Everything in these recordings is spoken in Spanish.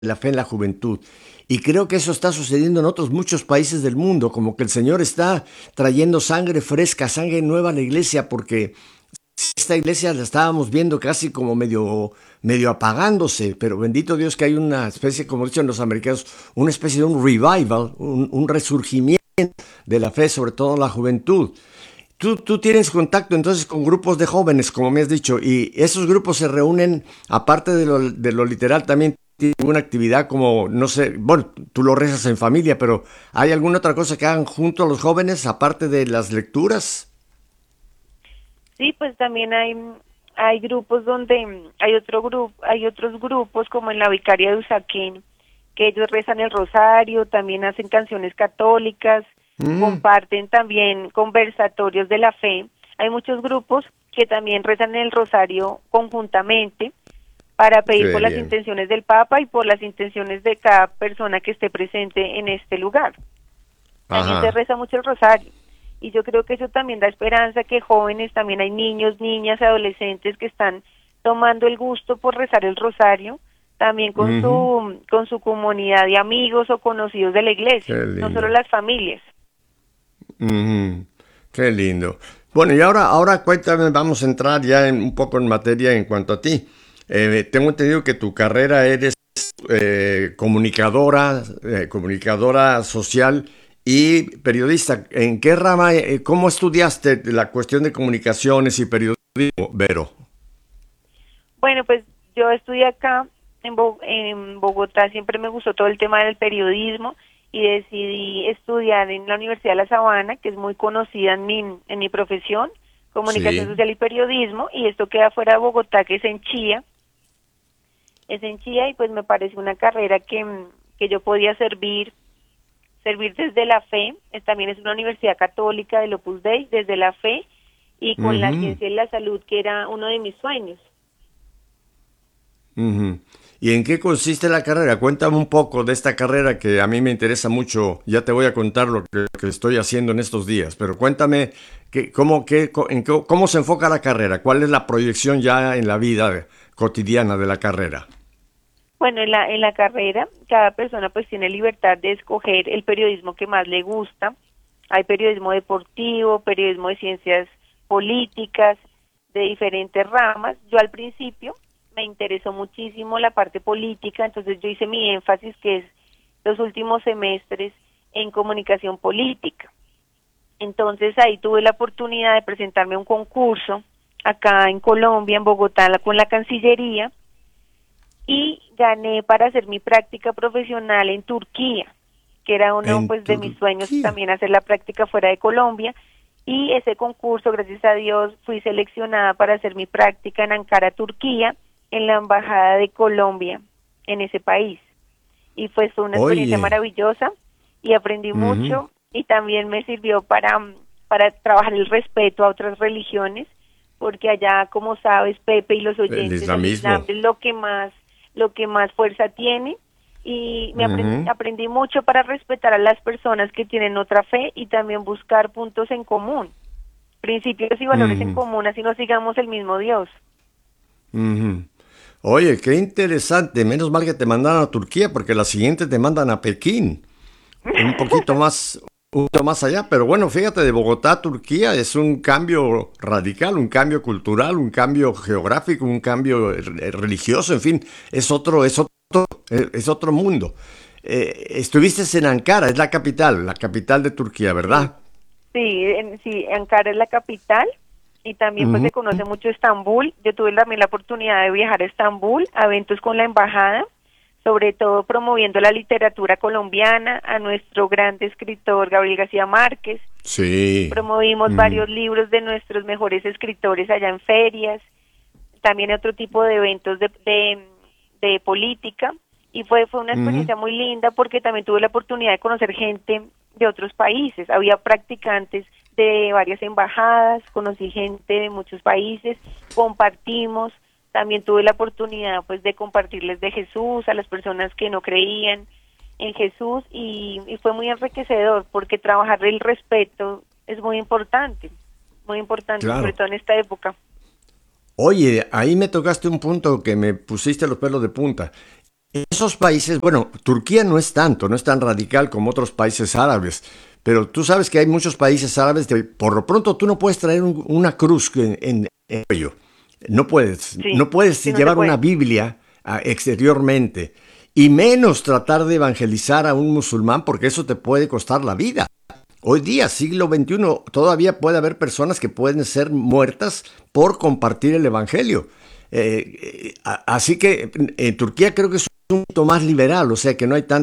la fe en la juventud. Y creo que eso está sucediendo en otros muchos países del mundo, como que el Señor está trayendo sangre fresca, sangre nueva a la iglesia, porque esta iglesia la estábamos viendo casi como medio apagándose, pero bendito Dios que hay una especie, como dicen los americanos, una especie de un revival, un resurgimiento de la fe, sobre todo en la juventud. Tú tienes contacto entonces con grupos de jóvenes, como me has dicho, y esos grupos se reúnen, aparte de lo literal, también tienen alguna actividad como, no sé, bueno, tú lo rezas en familia, pero ¿hay alguna otra cosa que hagan junto a los jóvenes, aparte de las lecturas? Sí, pues también hay grupos donde hay otros grupos como en la Vicaria de Usaquén, que ellos rezan el rosario, también hacen canciones católicas, Mm, comparten también conversatorios de la fe. Hay muchos grupos que también rezan el rosario conjuntamente para pedir qué por las bien. intenciones del Papa y por las intenciones de cada persona que esté presente en este lugar. También se Ajá. reza mucho el rosario. Y yo creo que eso también da esperanza que jóvenes, también hay niños, niñas, adolescentes que están tomando el gusto por rezar el rosario, también Ujú. con su comunidad de amigos o conocidos de la iglesia, Qué no solo lindo. las familias. Ujú. Qué lindo. Bueno, y ahora cuéntame, vamos a entrar ya un poco en materia en cuanto a ti. Tengo entendido que tu carrera eres comunicadora social y periodista. ¿En qué rama, cómo estudiaste la cuestión de comunicaciones y periodismo, Vero? Bueno, pues yo estudié acá en Bogotá, siempre me gustó todo el tema del periodismo y decidí estudiar en la Universidad de La Sabana, que es muy conocida en mi profesión, comunicación Sí. social y periodismo, y esto queda fuera de Bogotá, que es en Chía, y pues me parece una carrera que yo podía servir desde la fe. También es una universidad católica del Opus Dei, desde la fe y con la Ujú, ciencia y la salud, que era uno de mis sueños. ujú. ¿Y en qué consiste la carrera? Cuéntame un poco de esta carrera que a mí me interesa mucho. Ya te voy a contar lo que estoy haciendo en estos días, pero cuéntame cómo se enfoca la carrera, cuál es la proyección ya en la vida cotidiana de la carrera. Bueno, en la carrera, cada persona pues tiene libertad de escoger el periodismo que más le gusta. Hay periodismo deportivo, periodismo de ciencias políticas, de diferentes ramas. Yo al principio me interesó muchísimo la parte política, entonces yo hice mi énfasis, que es los últimos semestres, en comunicación política. Entonces ahí tuve la oportunidad de presentarme a un concurso acá en Colombia, en Bogotá, con la Cancillería, y gané para hacer mi práctica profesional en Turquía, que era uno En pues de mis sueños Turquía. también hacer la práctica fuera de Colombia. Y ese concurso, gracias a Dios, fui seleccionada para hacer mi práctica en Ankara, Turquía, en la embajada de Colombia en ese país. Y pues fue una experiencia Oye, maravillosa y aprendí ujú, mucho, y también me sirvió para trabajar el respeto a otras religiones, porque allá, como sabes, Pepe, y los el oyentes, el Islam islamismo. es lo que más fuerza tiene. Y Ujú, aprendí mucho para respetar a las personas que tienen otra fe y también buscar puntos en común, principios y valores en ujú, común, así no sigamos el mismo Dios. ujú. Oye, qué interesante. Menos mal que te mandaron a Turquía porque la siguiente te mandan a Pekín. Un poquito más allá, pero bueno, fíjate, de Bogotá a Turquía es un cambio radical, un cambio cultural, un cambio geográfico, un cambio religioso, en fin, es otro mundo. Estuviste en Ankara, es la capital de Turquía, Sí, ¿verdad? sí, Ankara es la capital, y también pues Ujú. se conoce mucho Estambul. Yo tuve también la oportunidad de viajar a Estambul, a eventos con la embajada, sobre todo promoviendo la literatura colombiana, a nuestro gran escritor Gabriel García Márquez. Sí. Promovimos Ujú, varios libros de nuestros mejores escritores allá en ferias, también otro tipo de eventos de política, y fue una ujú. experiencia muy linda porque también tuve la oportunidad de conocer gente de otros países. Había practicantes de varias embajadas, conocí gente de muchos países, compartimos. También tuve la oportunidad pues de compartirles de Jesús a las personas que no creían en Jesús, y fue muy enriquecedor porque trabajar el respeto es muy importante, sobre Claro. todo en esta época. Oye, ahí me tocaste un punto que me pusiste los pelos de punta. Esos países, bueno, Turquía no es tanto, no es tan radical como otros países árabes, pero tú sabes que hay muchos países árabes que por lo pronto tú no puedes traer una cruz en el cuello. No puedes, Sí, no puedes sí, no se llevar una puede. Biblia exteriormente y menos tratar de evangelizar a un musulmán porque eso te puede costar la vida. Hoy día, siglo XXI, todavía puede haber personas que pueden ser muertas por compartir el evangelio. Así que en Turquía creo que es un punto más liberal, o sea que no hay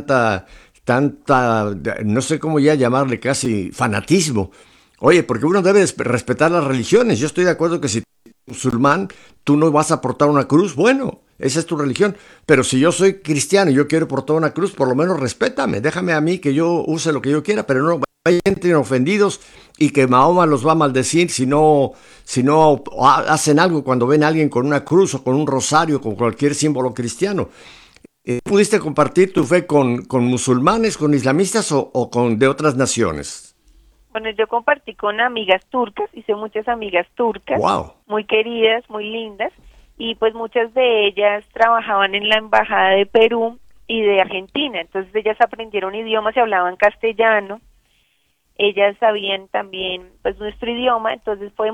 tanta, no sé cómo ya llamarle casi fanatismo. Oye, porque uno debe respetar las religiones. Yo estoy de acuerdo que si musulmán, tú no vas a portar una cruz, bueno, esa es tu religión. Pero si yo soy cristiano y yo quiero portar una cruz, por lo menos respétame, déjame a mí que yo use lo que yo quiera, pero no hay gente ofendidos y que Mahoma los va a maldecir si no hacen algo cuando ven a alguien con una cruz o con un rosario, con cualquier símbolo cristiano. ¿Pudiste compartir tu fe con musulmanes, con islamistas o con de otras naciones? Bueno, yo compartí con amigas turcas, hice muchas amigas turcas, Wow. muy queridas, muy lindas, y pues muchas de ellas trabajaban en la embajada de Perú y de Argentina, entonces ellas aprendieron idiomas y hablaban castellano, ellas sabían también pues nuestro idioma, entonces fue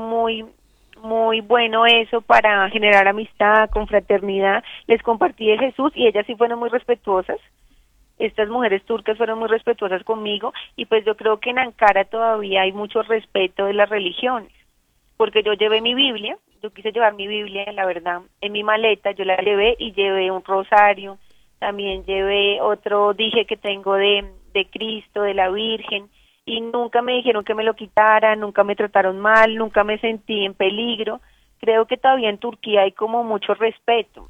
muy bueno eso para generar amistad, confraternidad, les compartí de Jesús y ellas sí fueron muy respetuosas. Estas mujeres turcas fueron muy respetuosas conmigo y pues yo creo que en Ankara todavía hay mucho respeto de las religiones, porque yo llevé mi Biblia, yo quise llevar mi Biblia, la verdad, en mi maleta, yo la llevé y llevé un rosario, también llevé otro dije que tengo de Cristo, de la Virgen, y nunca me dijeron que me lo quitaran, nunca me trataron mal, nunca me sentí en peligro. Creo que todavía en Turquía hay como mucho respeto.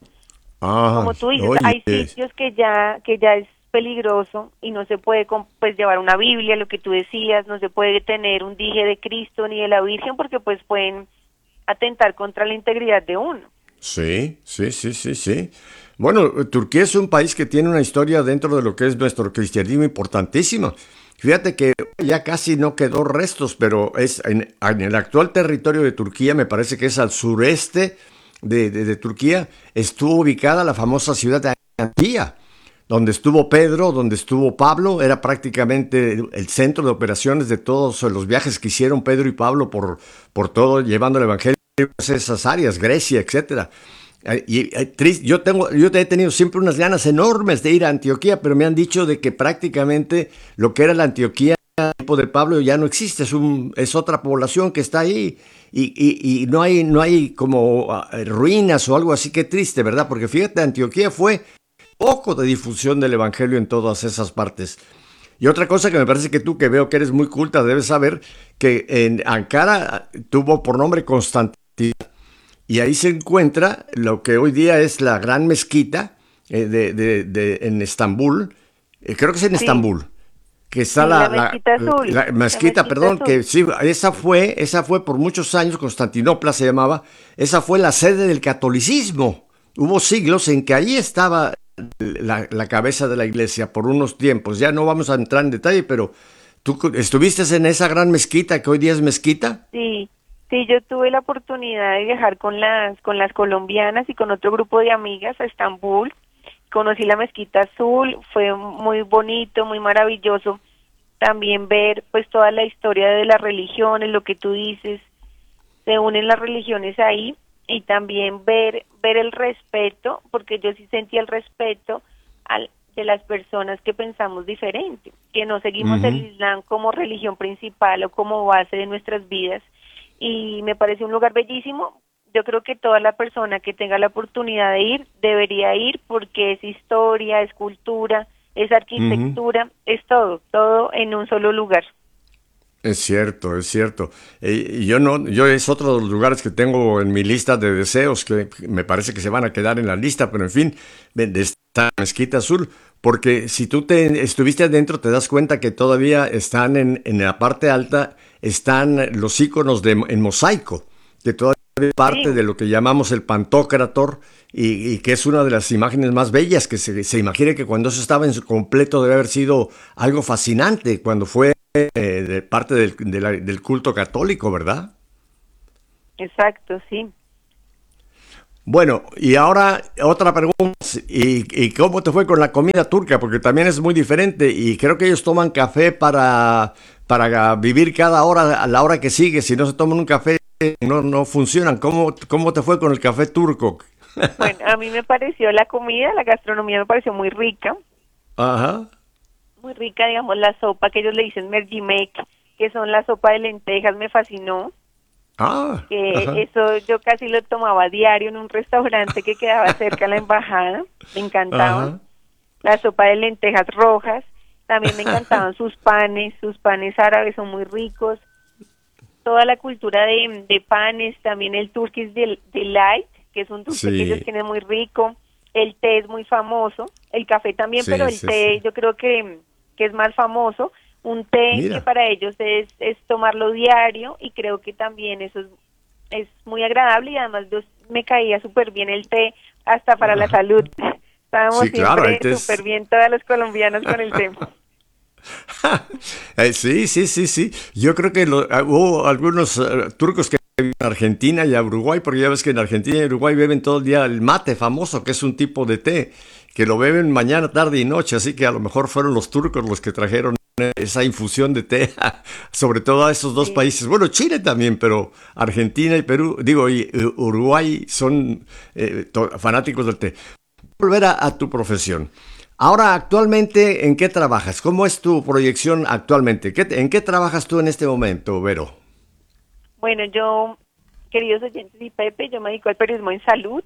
Ah, Como tú dices, oye, hay sitios que ya es peligroso y no se puede pues llevar una Biblia, lo que tú decías, no se puede tener un dije de Cristo ni de la Virgen porque pues pueden atentar contra la integridad de uno. sí, sí, sí, sí, sí. Bueno, Turquía es un país que tiene una historia dentro de lo que es nuestro cristianismo importantísima. Fíjate que ya casi no quedó restos, pero es en el actual territorio de Turquía, me parece que es al sureste de Turquía, estuvo ubicada la famosa ciudad de Antía, donde estuvo Pedro, donde estuvo Pablo, era prácticamente el centro de operaciones de todos los viajes que hicieron Pedro y Pablo por todo, llevando el evangelio a esas áreas, Grecia, etcétera. Yo he tenido siempre unas ganas enormes de ir a Antioquía, pero me han dicho de que prácticamente lo que era la Antioquía tiempo de Pablo ya no existe, es otra población que está ahí y no hay como ruinas o algo así, que triste, ¿verdad? Porque fíjate, Antioquía fue poco de difusión del evangelio en todas esas partes. Y otra cosa que me parece que tú, que veo que eres muy culta, debes saber que en Ankara tuvo por nombre Constantinopla y ahí se encuentra lo que hoy día es la gran mezquita en Estambul, creo que es en Sí, Estambul, que está sí, la, la la, mezquita azul, la la mezquita, mezquita perdón, que azul. sí, esa fue por muchos años, Constantinopla se llamaba, esa fue la sede del catolicismo. Hubo siglos en que ahí estaba la cabeza de la iglesia por unos tiempos. Ya no vamos a entrar en detalle, pero tú estuviste en esa gran mezquita que hoy día es mezquita. Sí, sí, yo tuve la oportunidad de viajar con las colombianas y con otro grupo de amigas a Estambul. Conocí la Mezquita Azul, fue muy bonito, muy maravilloso. También ver pues toda la historia de las religiones, lo que tú dices, se unen las religiones ahí y también ver el respeto, porque yo sí sentí el respeto de las personas que pensamos diferente, que no seguimos el Ujú. Islam como religión principal o como base de nuestras vidas, y me parece un lugar bellísimo. Yo creo que toda la persona que tenga la oportunidad de ir debería ir porque es historia, es cultura, es Ujú. arquitectura, es todo en un solo lugar. Es cierto, es cierto. Y yo es otro de los lugares que tengo en mi lista de deseos que me parece que se van a quedar en la lista, pero en fin, de esta mezquita azul, porque si tú te estuviste adentro te das cuenta que todavía están en la parte alta, están los iconos en mosaico, que todavía es parte Sí, de lo que llamamos el Pantocrator y que es una de las imágenes más bellas que se imagina que cuando eso estaba en su completo debe haber sido algo fascinante cuando fue de parte del culto católico, ¿verdad? exacto, sí. Bueno, y ahora otra pregunta, ¿y cómo te fue con la comida turca? Porque también es muy diferente y creo que ellos toman café para vivir cada hora a la hora que sigue. Si no se toman un café, no funcionan. ¿Cómo te fue con el café turco? Bueno, a mí me pareció la comida, la gastronomía me pareció Ajá. muy rica, digamos, la sopa que ellos le dicen mercimek, que son la sopa de lentejas, me fascinó, Ah, que ajá. eso yo casi lo tomaba a diario en un restaurante que quedaba cerca de la embajada, me encantaban. Ajá. La sopa de lentejas rojas, también me encantaban sus panes árabes son muy ricos, toda la cultura de panes, también el Turkish Delight, que es un dulce que ellos Sí, tienen muy rico, el té es muy famoso, el café también, pero sí, el sí, sí. té yo creo que es más famoso, un té que Mira. para ellos es tomarlo diario y creo que también eso es muy agradable y además me caía súper bien el té hasta para la Ajá. salud. Estábamos Sí, claro, siempre el té súper es... bien todas las colombianas con el té. Sí, sí, sí, sí. Yo creo que hubo algunos turcos que viven en Argentina y a Uruguay, porque ya ves que en Argentina y Uruguay beben todo el día el mate famoso, que es un tipo de té, que lo beben mañana, tarde y noche, así que a lo mejor fueron los turcos los que trajeron esa infusión de té, sobre todo a esos dos Sí. países. Bueno, Chile también, pero Argentina y Perú, digo, y Uruguay son fanáticos del té. Volver a tu profesión. Ahora, actualmente, ¿en qué trabajas? ¿Cómo es tu proyección actualmente? ¿En qué trabajas tú en este momento, Vero? Bueno, yo, queridos oyentes y Pepe, yo me dedico al periodismo en salud.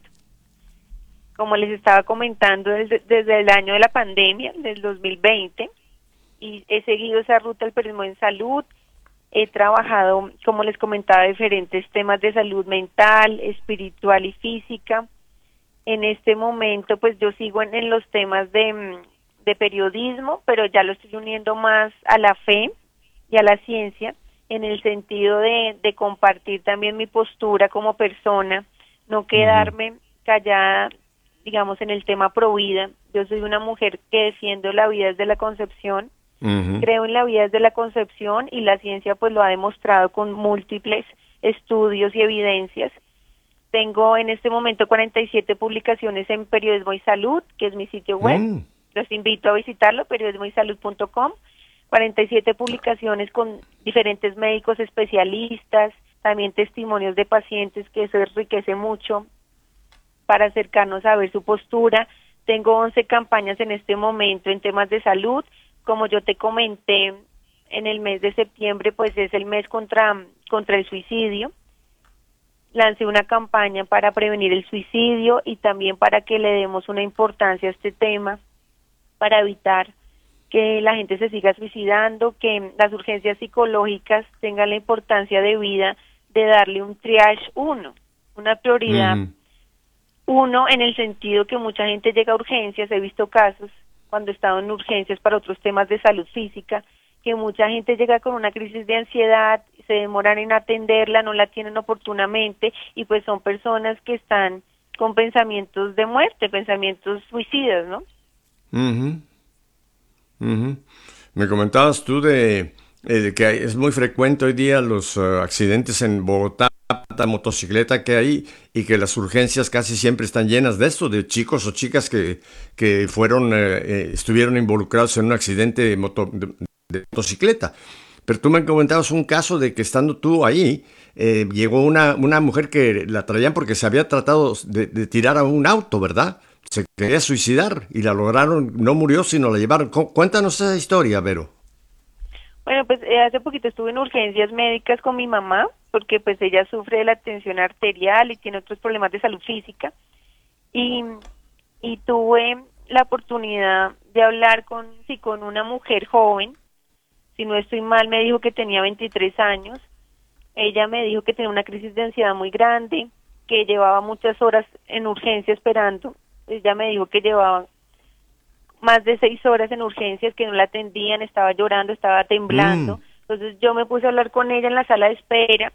Como les estaba comentando, desde el año de la pandemia, del 2020, y he seguido esa ruta del periodismo en salud. He trabajado, como les comentaba, diferentes temas de salud mental, espiritual y física. En este momento, pues yo sigo en los temas de periodismo, pero ya lo estoy uniendo más a la fe y a la ciencia, en el sentido de compartir también mi postura como persona, no Ujú, quedarme callada, digamos, en el tema pro vida. Yo soy una mujer que defiendo la vida desde la concepción, ujú, creo en la vida desde la concepción y la ciencia pues lo ha demostrado con múltiples estudios y evidencias. Tengo en este momento 47 publicaciones en Periodismo y Salud, que es mi sitio web. mm, Los invito a visitarlo, periodismoysalud.com. 47 publicaciones con diferentes médicos especialistas, también testimonios de pacientes, que eso enriquece mucho para acercarnos a ver su postura. Tengo 11 campañas en este momento en temas de salud. Como yo te comenté, en el mes de septiembre, pues es el mes contra el suicidio. Lancé una campaña para prevenir el suicidio y también para que le demos una importancia a este tema, para evitar que la gente se siga suicidando, que las urgencias psicológicas tengan la importancia de vida de darle un triage uno, una prioridad ujú. uno, en el sentido que mucha gente llega a urgencias, he visto casos cuando he estado en urgencias para otros temas de salud física, que mucha gente llega con una crisis de ansiedad, se demoran en atenderla, no la tienen oportunamente y pues son personas que están con pensamientos de muerte, pensamientos suicidas, ¿no? Ujú, ujú. Me comentabas tú de que es muy frecuente hoy día los accidentes en Bogotá, tanta motocicleta que hay y que las urgencias casi siempre están llenas de esto, de chicos o chicas que estuvieron involucrados en un accidente de motocicleta. Pero tú me comentabas un caso de que estando tú ahí, llegó una mujer que la traían porque se había tratado de tirar a un auto, ¿verdad? Se quería suicidar y la lograron, no murió, sino la llevaron. Cuéntanos esa historia, Vero. Bueno, pues hace poquito estuve en urgencias médicas con mi mamá, porque pues ella sufre de la tensión arterial y tiene otros problemas de salud física, y, y tuve la oportunidad de hablar sí, con una mujer joven. Si no estoy mal, me dijo que tenía 23 años. Ella me dijo que tenía una crisis de ansiedad muy grande, que llevaba muchas horas en urgencia esperando. Ella me dijo que llevaba más de 6 horas en urgencias, que no la atendían, estaba llorando, estaba Mm, temblando. Entonces yo me puse a hablar con ella en la sala de espera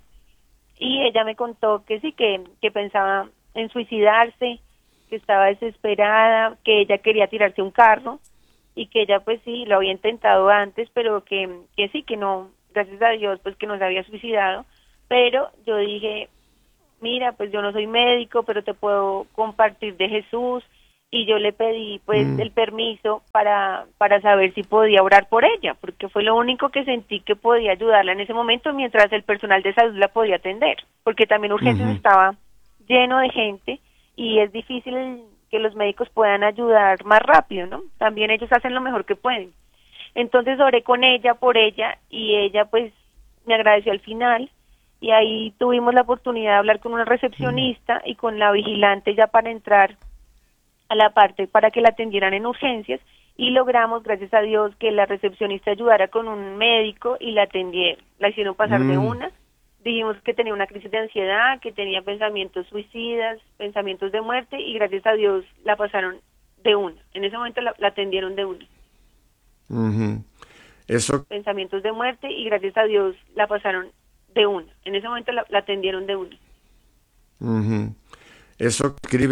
y ella me contó que sí, que pensaba en suicidarse, que estaba desesperada, que ella quería tirarse un carro y que ella pues sí, lo había intentado antes, pero que sí, que no, gracias a Dios, pues que no se había suicidado. Pero yo dije, mira, pues yo no soy médico, pero te puedo compartir de Jesús. Y yo le pedí pues el permiso para saber si podía orar por ella, porque fue lo único que sentí que podía ayudarla en ese momento mientras el personal de salud la podía atender, porque también urgencias Ujú. estaba lleno de gente y es difícil que los médicos puedan ayudar más rápido, ¿no? También ellos hacen lo mejor que pueden. Entonces oré con ella, por ella, y ella pues me agradeció al final, y ahí tuvimos la oportunidad de hablar con una recepcionista y con la vigilante ya para entrar a la parte para que la atendieran en urgencias, y logramos, gracias a Dios, que la recepcionista ayudara con un médico y la atendieron. La hicieron pasar de Mm, una. Dijimos que tenía una crisis de ansiedad, que tenía pensamientos suicidas, pensamientos de muerte, y gracias a Dios la pasaron de una. En ese momento la atendieron de una. ujú. Eso, Pensamientos de muerte, y gracias a Dios la pasaron de una. En ese momento la atendieron de una. ujú. Eso escribe